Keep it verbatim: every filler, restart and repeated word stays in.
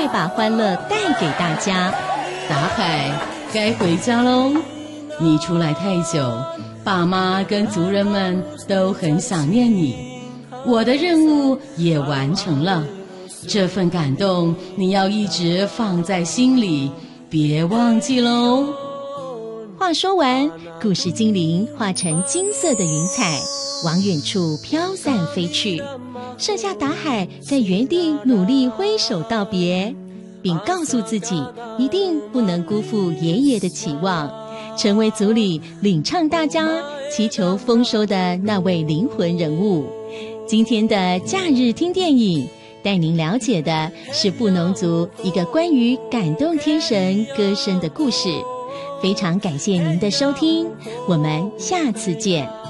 会把欢乐带给大家。 达海，该回家喽。你出来太久，爸妈跟族人们都很想念你。我的任务也完成了，这份感动你要一直放在心里，别忘记喽。 话说完，故事精灵化成金色的云彩，往远处飘散飞去，剩下达海在原地努力挥手道别，并告诉自己一定不能辜负爷爷的期望，成为族里领唱大家祈求丰收的那位灵魂人物。今天的假日听电影带您了解的是布农族一个关于感动天神歌声的故事。非常感谢您的收听，我们下次见。